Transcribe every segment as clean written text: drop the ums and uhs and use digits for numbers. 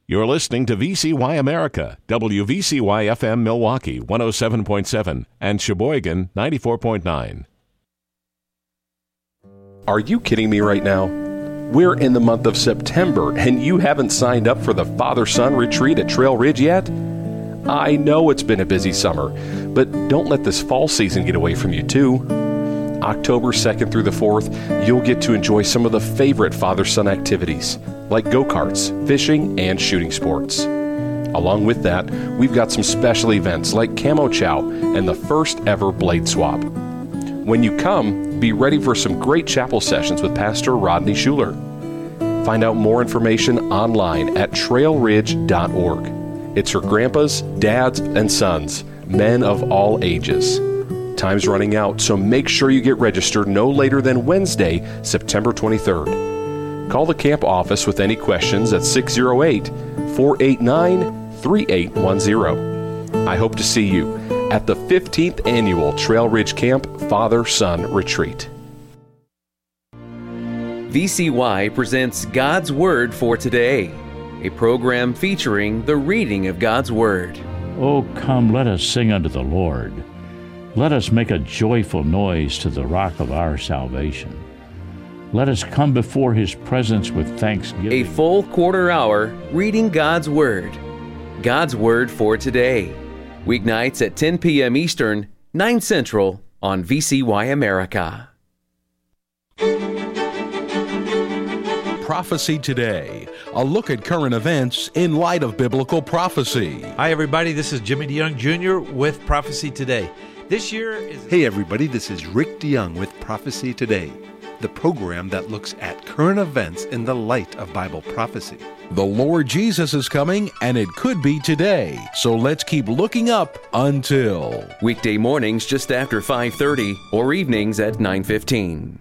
You're listening to VCY America, WVCY FM Milwaukee 107.7 and Sheboygan 94.9. Are you kidding me right now? We're in the month of September and you haven't signed up for the Father-Son Retreat at Trail Ridge yet? I know it's been a busy summer, but don't let this fall season get away from you too. October 2nd through the 4th, you'll get to enjoy some of the favorite father-son activities, like go-karts, fishing, and shooting sports. Along with that, we've got some special events like Camo Chow and the first ever blade swap. When you come, be ready for some great chapel sessions with Pastor Rodney Schuler. Find out more information online at trailridge.org. It's for grandpas, dads, and sons, men of all ages. Time's running out, so make sure you get registered no later than Wednesday, September 23rd. Call the camp office with any questions at 608-489-3810. I hope to see you at the 15th Annual Trail Ridge Camp Father-Son Retreat. VCY presents God's Word for Today, a program featuring the reading of God's Word. Oh, come, let us sing unto the Lord. Let us make a joyful noise to the rock of our salvation. Let us come before His presence with thanksgiving. A full quarter hour reading God's Word. God's Word for Today. Weeknights at 10 p.m. Eastern, 9 Central on VCY America. Prophecy Today, a look at current events in light of biblical prophecy. Hi, everybody. This is Jimmy DeYoung Jr. with Prophecy Today. This year is... Hey, everybody. This is Rick DeYoung with Prophecy Today, the program that looks at current events in the light of Bible prophecy. The Lord Jesus is coming, and it could be today. So let's keep looking up until... Weekday mornings just after 5:30 or evenings at 9:15.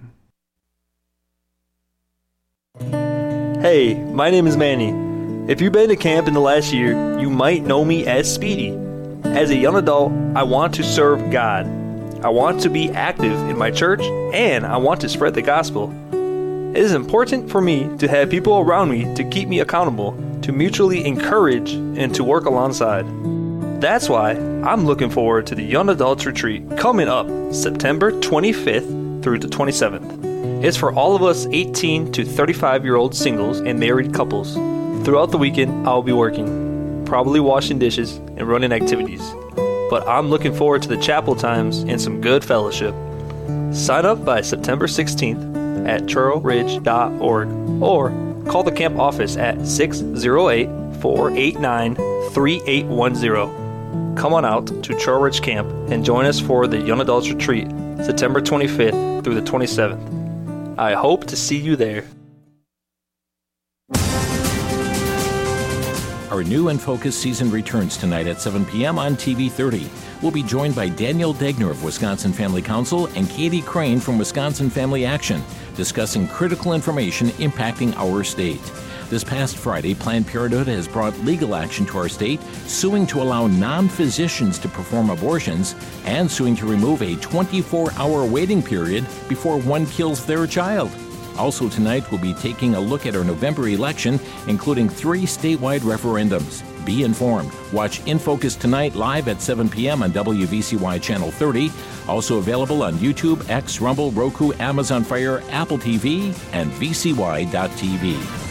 Hey, my name is Manny. If you've been to camp in the last year, you might know me as Speedy. As a young adult, I want to serve God. I want to be active in my church, and I want to spread the gospel. It is important for me to have people around me to keep me accountable, to mutually encourage, and to work alongside. That's why I'm looking forward to the Young Adults Retreat coming up September 25th through the 27th. It's for all of us 18 to 35-year-old singles and married couples. Throughout the weekend, I'll be working, probably washing dishes and running activities. But I'm looking forward to the chapel times and some good fellowship. Sign up by September 16th at trailridge.org or call the camp office at 608-489-3810. Come on out to Trail Ridge Camp and join us for the Young Adults Retreat, September 25th through the 27th. I hope to see you there. Our new and focused season returns tonight at 7 p.m. on TV 30. We'll be joined by Daniel Degner of Wisconsin Family Council and Katie Crane from Wisconsin Family Action, discussing critical information impacting our state. This past Friday, Planned Parenthood has brought legal action to our state, suing to allow non-physicians to perform abortions and suing to remove a 24-hour waiting period before one kills their child. Also tonight, we'll be taking a look at our November election, including 3 statewide referendums. Be informed. Watch In Focus tonight live at 7 p.m. on WVCY Channel 30. Also available on YouTube, X, Rumble, Roku, Amazon Fire, Apple TV, and VCY.tv.